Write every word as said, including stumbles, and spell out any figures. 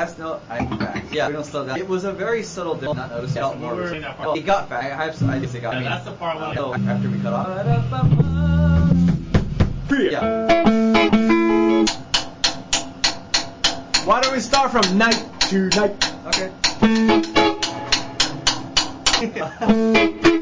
fast note, I fast. Yeah, we don't slow down. It was a very subtle difference. Not noticed. Felt more. Well, he got fast. I have. I guess it got. Yeah, me. that's the part when So after we cut off. Yeah. Why don't we start from night to night? Okay.